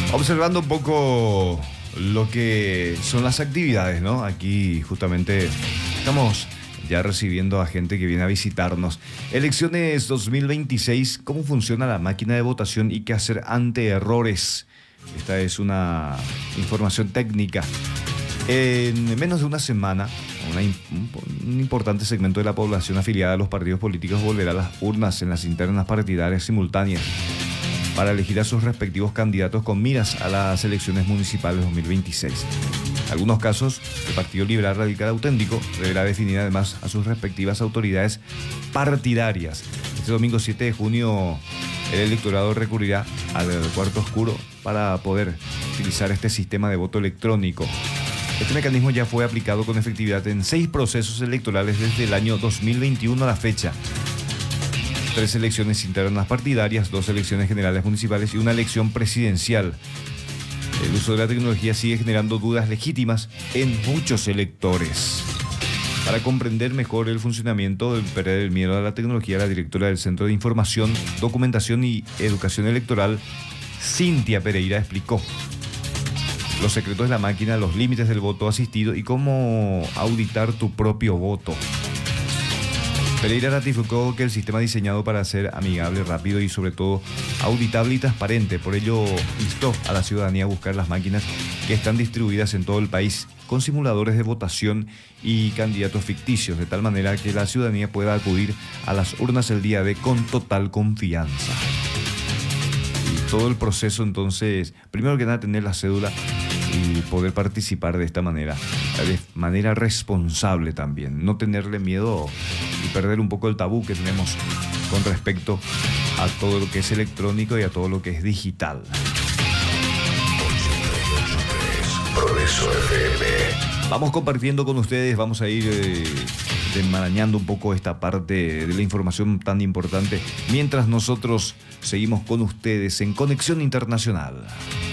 Observando un poco lo que son las actividades, ¿no? Aquí justamente estamos ya recibiendo a gente que viene a visitarnos. Elecciones 2026, ¿cómo funciona la máquina de votación y qué hacer ante errores? Esta es una información técnica. En menos de una semana, un importante segmento de la población afiliada a los partidos políticos volverá a las urnas en las internas partidarias simultáneas para elegir a sus respectivos candidatos con miras a las elecciones municipales 2026. En algunos casos, el Partido Liberal Radical Auténtico deberá definir además a sus respectivas autoridades partidarias. Este domingo 7 de junio, el electorado recurrirá al cuarto oscuro para poder utilizar este sistema de voto electrónico. Este mecanismo ya fue aplicado con efectividad en 6 procesos electorales desde el año 2021 a la fecha. 3 elecciones internas partidarias, 2 elecciones generales municipales y una elección presidencial. El uso de la tecnología sigue generando dudas legítimas en muchos electores. Para comprender mejor el funcionamiento del perder el miedo a la tecnología, la directora del Centro de Información, Documentación y Educación Electoral, Cintia Pereira, explicó los secretos de la máquina, los límites del voto asistido y cómo auditar tu propio voto. Pereira ratificó que el sistema diseñado para ser amigable, rápido y sobre todo auditable y transparente. Por ello instó a la ciudadanía a buscar las máquinas que están distribuidas en todo el país con simuladores de votación y candidatos ficticios, de tal manera que la ciudadanía pueda acudir a las urnas el día de con total confianza. Y todo el proceso entonces, primero que nada tener la cédula y poder participar de esta manera, de manera responsable también, no tenerle miedo y perder un poco el tabú que tenemos con respecto a todo lo que es electrónico y a todo lo que es digital. Progreso FM. Vamos compartiendo con ustedes, vamos a ir desmarañando un poco esta parte de la información tan importante, mientras nosotros seguimos con ustedes en Conexión Internacional.